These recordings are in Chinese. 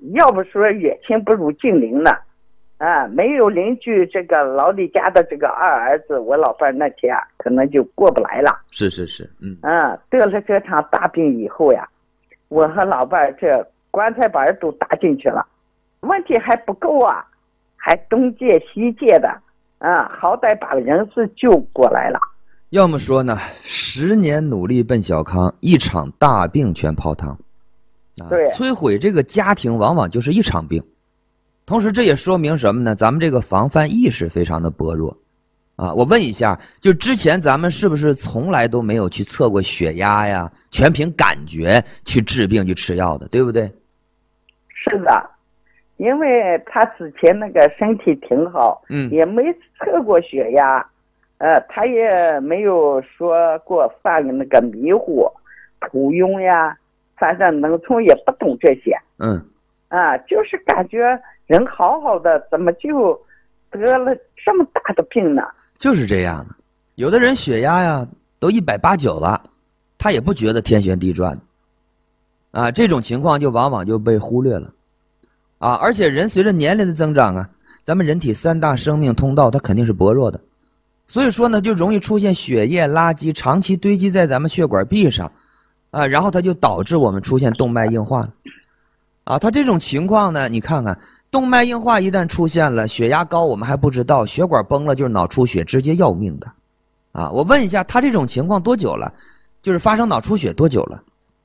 要不说远亲不如近邻呢。没有邻居这个老李家的这个二儿子，我老伴那天可能就过不来了。 是， 得了这场大病以后呀，我和老伴这棺材板都搭进去了，问题还不够啊，还东借西借的，好歹把人是救过来了。 要么说呢，10年努力奔小康，一场大病全泡汤。 对， 摧毁这个家庭往往就是一场病。同时这也说明什么呢？咱们这个防范意识非常的薄弱。我问一下，就之前咱们是不是从来都没有去测过血压呀，全凭感觉去治病去吃药的，对不对？ 是的，因为他之前那个身体挺好，也没测过血压，他也没有说过犯那个迷糊、头晕呀，反正农村也不懂这些。就是感觉人好好的，怎么就得了这么大的病呢？ 就是这样的，有的人血压呀都180-190了，他也不觉得天旋地转这种情况就往往就被忽略了而且人随着年龄的增长咱们人体3大生命通道它肯定是薄弱的，所以说呢就容易出现血液垃圾长期堆积在咱们血管壁上然后它就导致我们出现动脉硬化了它这种情况呢，你看看动脉硬化一旦出现了，血压高我们还不知道，血管崩了就是脑出血，直接要命的我问一下，他这种情况多久了？就是发生脑出血多久了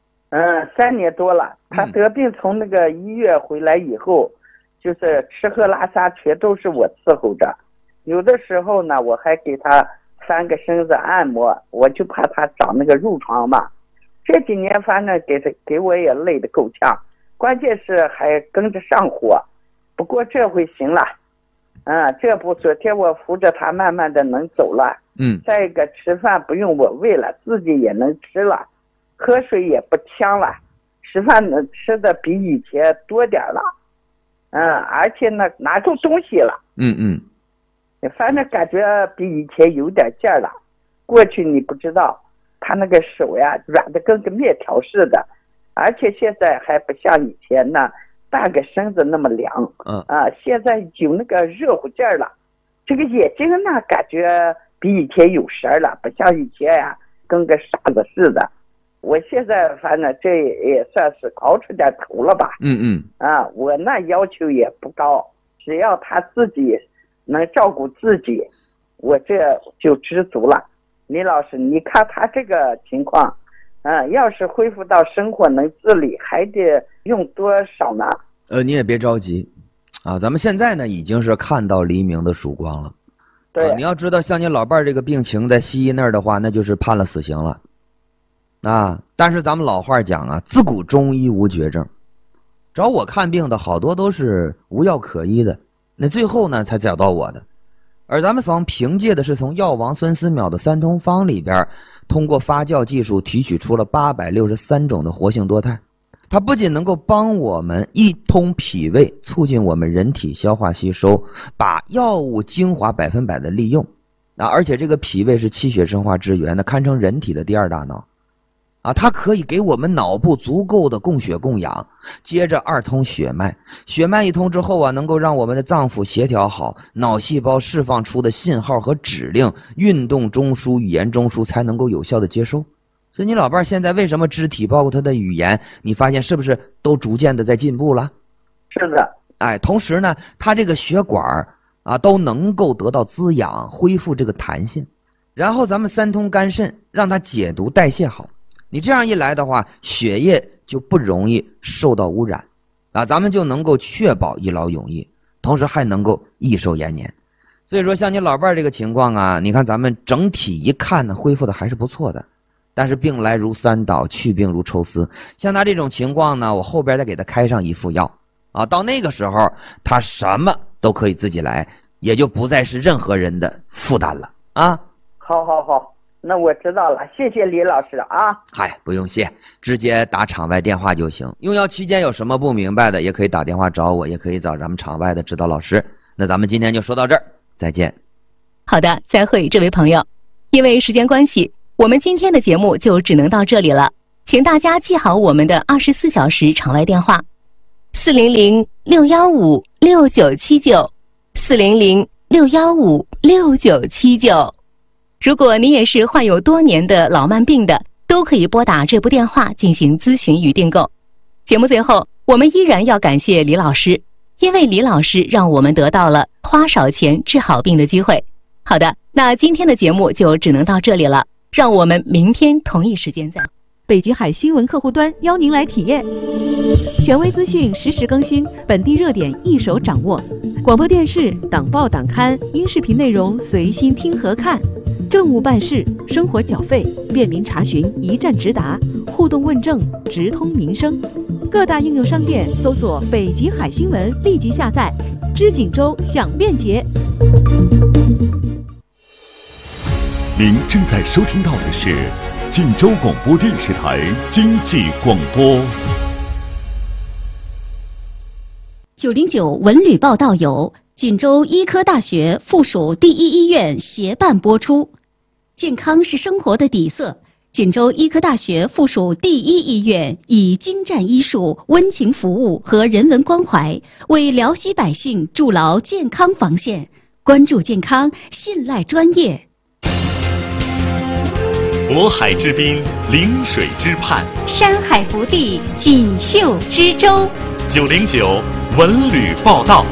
？3年多了。他得病从那个医院回来以后，就是吃喝拉撒全都是我伺候着，有的时候呢我还给他翻个身子按摩，我就怕他长那个褥疮嘛。这几年反正给我也累得够呛，关键是还跟着上火。不过这回行了，这不昨天我扶着他慢慢的能走了，再一个吃饭不用我喂了，自己也能吃了，喝水也不呛了，吃饭呢吃的比以前多点了，而且呢拿出东西了，反正感觉比以前有点劲儿了。过去你不知道，他那个手呀软的跟个面条似的，而且现在还不像以前呢半个身子那么凉，现在有那个热乎劲儿了。这个眼睛呢感觉比以前有神了，不像以前呀跟个傻子似的。我现在反正这也算是熬出点头了吧。我那要求也不高，只要他自己能照顾自己，我这就知足了。李老师，你看他这个情况，要是恢复到生活能自理，还得用多少呢？ 你也别着急咱们现在呢已经是看到黎明的曙光了。 对， 你要知道，像你老伴儿这个病情，在西医那儿的话，那就是判了死刑了但是咱们老话讲自古中医无绝症，找我看病的好多都是无药可医的，那最后呢才找到我的。而咱们方凭借的是从药王孙思邈的3通方里边，通过发酵技术提取出了863种的活性多肽，它不仅能够帮我们一通脾胃，促进我们人体消化吸收，把药物精华100%的利用而且这个脾胃是气血生化之源的，堪称人体的第2大脑它可以给我们脑部足够的供血供氧，接着2通血脉，血脉一通之后能够让我们的脏腑协调好，脑细胞释放出的信号和指令，运动中枢、语言中枢才能够有效的接收。所以你老伴现在为什么肢体包括他的语言，你发现是不是都逐渐的在进步了？ 是的。 同时呢，他这个血管都能够得到滋养，恢复这个弹性，然后咱们3通肝肾让它解毒代谢好，你这样一来的话，血液就不容易受到污染咱们就能够确保一劳永逸，同时还能够益寿延年。所以说像你老伴这个情况你看咱们整体一看呢，恢复的还是不错的。但是病来如山倒，去病如抽丝，像他这种情况呢，我后边再给他开上一副药到那个时候他什么都可以自己来，也就不再是任何人的负担了好，那我知道了，谢谢李老师嗨，不用谢，直接打场外电话就行。用药期间有什么不明白的，也可以打电话找我，也可以找咱们场外的指导老师。那咱们今天就说到这儿，再见。 好的，再会，这位朋友。因为时间关系，我们今天的节目就只能到这里了，请大家记好我们的24小时场外电话 ，400-615-6979，400-615-6979。如果您也是患有多年的老慢病的，都可以拨打这部电话进行咨询与订购。节目最后，我们依然要感谢李老师，因为李老师让我们得到了花少钱治好病的机会。好的，那今天的节目就只能到这里了，让我们明天同一时间再会。 北极海新闻客户端邀您来体验，权威资讯实时更新，本地热点一手掌握，广播电视、党报党刊、音视频内容随心听和看，政务办事、生活缴费便民查询一站直达，互动问政直通民生。各大应用商店搜索北极海新闻，立即下载，知锦州享便捷。 您正在收听到的是锦州广播电视台经济广播。 909文旅报道由锦州医科大学附属第一医院协办播出。健康是生活的底色，锦州医科大学附属第一医院以精湛医术、温情服务和人文关怀，为辽西百姓筑牢健康防线，关注健康，信赖专业。 渤海之滨，临水之畔， 山海福地，锦绣之州。 909文旅报道。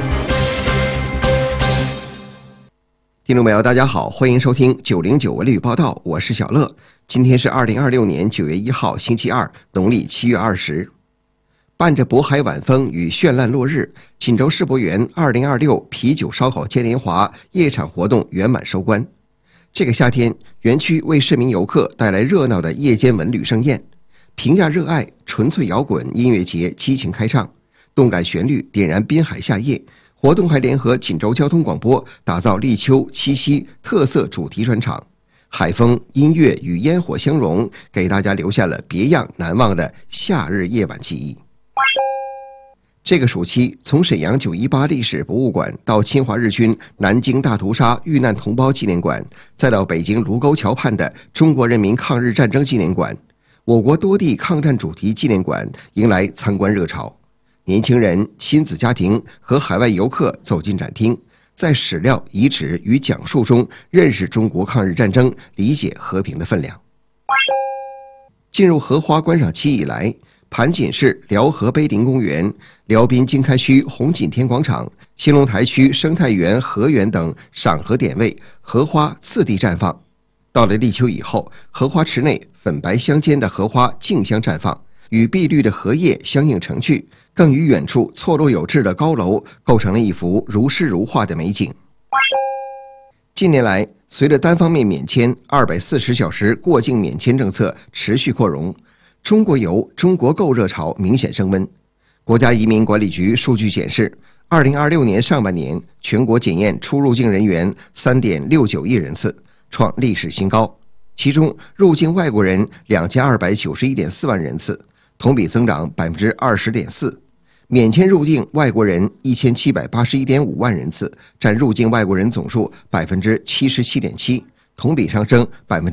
听众朋友大家好，欢迎收听909文旅报道，我是小乐。今天是2026年9月1号星期二，农历7月20。伴着渤海晚风与绚烂落日，锦州世博园2026啤酒烧烤嘉年华夜场活动圆满收官。这个夏天，园区为市民游客带来热闹的夜间文旅盛宴，平价热爱纯粹摇滚音乐节激情开唱，动感旋律点燃滨海夏夜。活动还联合锦州交通广播打造立秋、七夕特色主题专场，海风、音乐与烟火相融，给大家留下了别样难忘的夏日夜晚记忆。这个暑期，从沈阳918历史博物馆到侵华日军南京大屠杀遇难同胞纪念馆，再到北京卢沟桥畔的中国人民抗日战争纪念馆，我国多地抗战主题纪念馆迎来参观热潮。年轻人、亲子家庭和海外游客走进展厅，在史料、遗址与讲述中认识中国抗日战争，理解和平的分量。进入荷花观赏期以来，盘锦市辽河碑林公园、辽滨经开区红景天广场、兴隆台区生态园河园等赏荷点位，荷花次第绽放。到了立秋以后，荷花池内粉白相间的荷花竞相绽放，与碧绿的荷叶相映成趣，更与远处错落有致的高楼构成了一幅如诗如画的美景。近年来，随着单方面免签、240小时过境免签政策持续扩容，中国游、中国购热潮明显升温。国家移民管理局数据显示，2026年上半年全国检验出入境人员 3.69 亿人次，创历史新高。其中入境外国人 2291.4 万人次，同比增长 20.4%。免签入境外国人 1781.5 万人次，占入境外国人总数 77.7%， 同比上升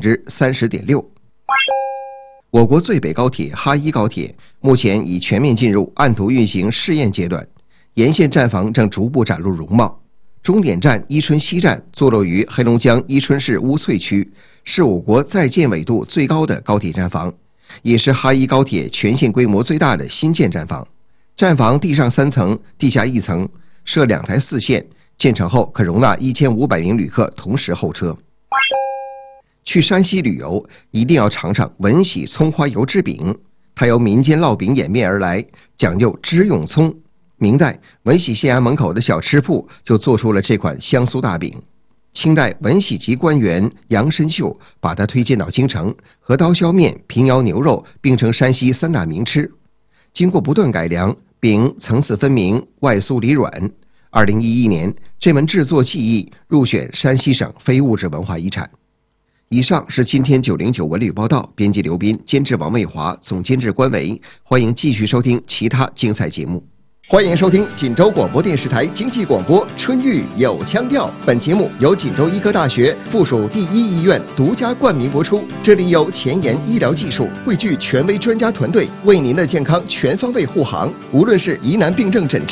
30.6%。我国最北高铁哈一高铁目前已全面进入按图运行试验阶段，沿线站房正逐步展露容貌。终点站伊春西站坐落于黑龙江伊春市乌翠区，是我国在建纬度最高的高铁站房，也是哈一高铁全线规模最大的新建站房。站房地上3层，地下1层，设2台4线，建成后可容纳1500名旅客同时候车。去山西旅游一定要尝尝文喜葱花油制饼，它由民间烙饼演变而来，讲究只用葱。明代文喜县衙门口的小吃铺就做出了这款香酥大饼。清代文喜籍官员杨申秀把它推荐到京城，和刀削面、平遥牛肉并称山西3大名吃。经过不断改良，饼层次分明，外酥里软。2011年，这门制作技艺入选山西省非物质文化遗产。以上是今天909文旅报道，编辑刘斌，监制王卫华，总监制关维。欢迎继续收听其他精彩节目。 欢迎收听锦州广播电视台经济广播春雨有腔调。本节目由锦州医科大学附属第一医院独家冠名播出。这里有前沿医疗技术，汇聚权威专家团队，为您的健康全方位护航。无论是疑难病症诊治、